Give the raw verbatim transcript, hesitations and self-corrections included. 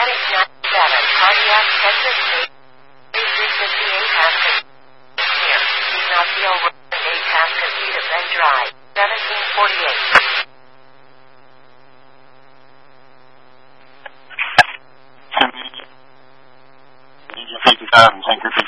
Atlantic ninety-seven, Pontiac, Texas, three fifty-eight Haskell. Clear. Ignacio Road, eight Pascasita Bend Drive, seventeen forty-eight. fifty-five and Saint Griffin